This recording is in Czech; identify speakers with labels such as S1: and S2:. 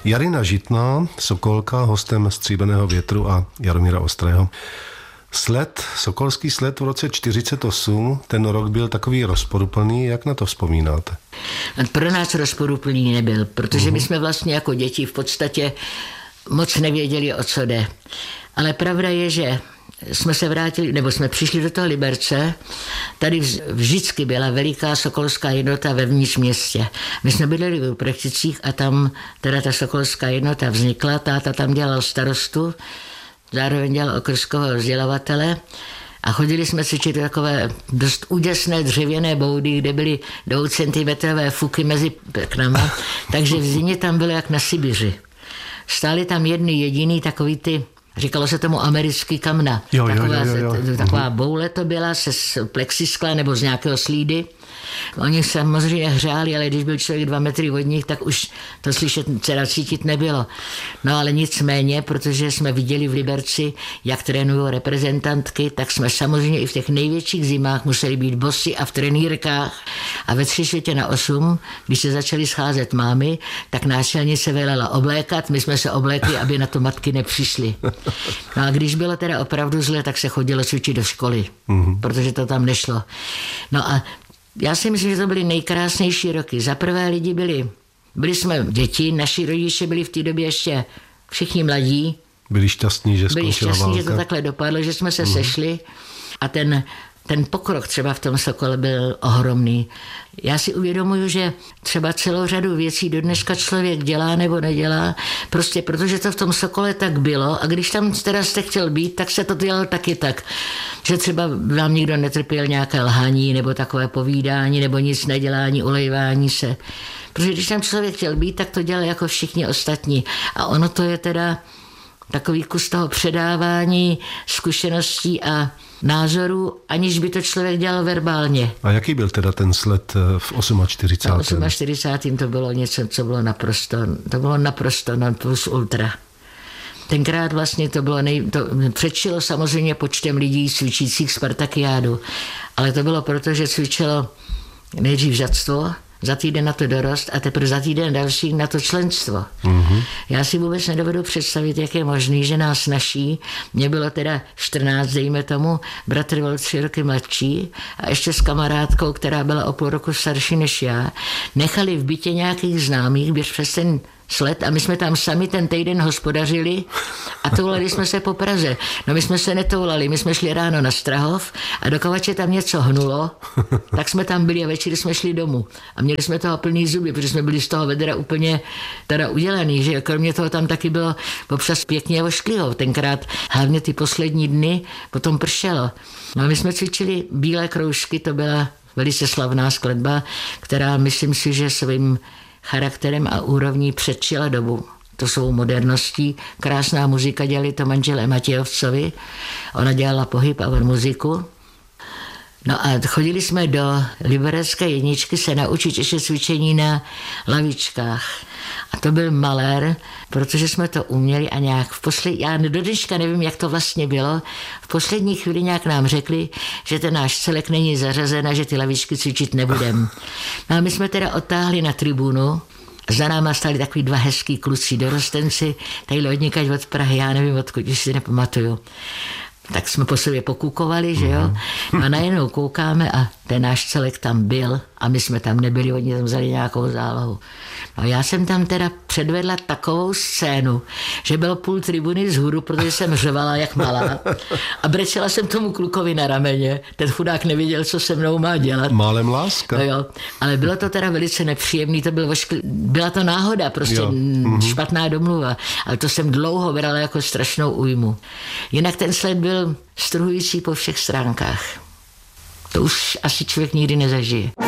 S1: Jarina Žitná, sokolka, hostem Stříbrného větru a Jaromíra Ostrého. Sokolský sled v roce 1948, ten rok byl takový rozporuplný, jak na to vzpomínáte?
S2: Pro nás rozporuplný nebyl, protože my jsme vlastně jako děti v podstatě moc nevěděli, o co jde. Ale pravda je, že jsme se vrátili, nebo jsme přišli do toho Liberce, tady vždycky byla veliká sokolská jednota vevnitř městě. My jsme bydleli v Uprechticích a tam teda ta sokolská jednota vznikla, táta tam dělal starostu, zároveň dělal okrskového vzdělavatele a chodili jsme cvičit do takové dost úděsné dřevěné boudy, kde byly 2 centimetrové fuky mezi prknama, takže v zimě tam bylo jak na Sibiři. Stály tam jedny jediný takový ty, říkalo se tomu americký kamna. Taková boule to byla se z plexiskla nebo z nějakého slídy. Oni samozřejmě hřáli, ale když byl člověk 2 metry od nich, tak už to slyšet, teda cítit nebylo. No ale nicméně, protože jsme viděli v Liberci, jak trénují reprezentantky, tak jsme samozřejmě i v těch největších zimách museli být bosy a v trenýrkách. A ve 7:45, když se začaly scházet mámy, tak náčelnice velela oblékat, my jsme se oblékli, aby na to matky nepřišly. No a když bylo teda opravdu zle, tak se chodilo cvičit do školy, protože to tam nešlo. No a já si myslím, že to byly nejkrásnější roky. Za prvé lidi byli jsme děti, naši rodiče byli v té době ještě všichni mladí.
S1: Byli šťastní, že skončila válka.
S2: Že to takhle dopadlo, že jsme se sešli a ten pokrok třeba v tom Sokole byl ohromný. Já si uvědomuju, že třeba celou řadu věcí do dneška člověk dělá nebo nedělá, prostě protože to v tom Sokole tak bylo a když tam teda jste chtěl být, tak se to dělalo taky tak, že třeba vám nikdo netrpěl nějaké lhaní nebo takové povídání nebo nic nedělání, ulejvání se. Protože když tam člověk chtěl být, tak to dělal jako všichni ostatní. A ono to je teda takový kus toho předávání zkušeností a názorů, aniž by to člověk dělal verbálně.
S1: A jaký byl teda ten sled v 48?
S2: V 48. to bylo něco, co bylo naprosto non plus ultra. Tenkrát vlastně to bylo předčilo samozřejmě počtem lidí cvičících Spartakiádu, ale to bylo proto, že cvičilo nejdřív žadstvo, za týden na to dorost a teprve za týden další na to členstvo. Já si vůbec nedovedu představit, jak je možný, že nás naší, mě bylo teda 14, dejme tomu, bratr byl 3 roky mladší a ještě s kamarádkou, která byla o půl roku starší než já, nechali v bytě nějakých známých běž přes ten sled a my jsme tam sami ten týden hospodařili a toulali jsme se po Praze. No my jsme se netoulali, my jsme šli ráno na Strahov a do Kovače tam něco hnulo, tak jsme tam byli a večer jsme šli domů. A měli jsme toho plný zuby, protože jsme byli z toho vedra úplně teda udělaný, že kromě toho tam taky bylo občas pěkně oškliho. Tenkrát hlavně ty poslední dny potom pršelo. No a my jsme cvičili Bílé kroužky, to byla velice slavná skladba, která myslím si, že svým charakterem a úrovní předčila dobu. To svou moderností. Krásná muzika, dělali to manželé Matějovcovi. Ona dělala pohyb a on muziku. No a chodili jsme do Liberecké jedničky se naučit ještě cvičení na lavičkách. A to byl malér, protože jsme to uměli a nějak já do dneška nevím, jak to vlastně bylo. V poslední chvíli nějak nám řekli, že ten náš celek není zařazen a že ty lavičky cvičit nebudem. No a my jsme teda odtáhli na tribunu. Za náma stali takový 2 hezký kluci dorostenci, tady odněkaď od Prahy, já nevím odkud, už si nepamatuju. Tak jsme po sobě pokukovali, že jo? A najednou koukáme a ten náš celek tam byl a my jsme tam nebyli, oni tam vzali nějakou zálohu. No já jsem tam teda předvedla takovou scénu, že byl půl tribuny vzhůru, protože jsem řvala jak malá a brečela jsem tomu klukovi na rameně. Ten chudák nevěděl, co se mnou má dělat.
S1: Málem láska.
S2: No jo, ale bylo to teda velice nepříjemný, byla to náhoda, prostě špatná domluva, ale to jsem dlouho brala jako strašnou újmu. Jinak ten sled byl strhující po všech stránkách. To už asi člověk nikdy nezažije.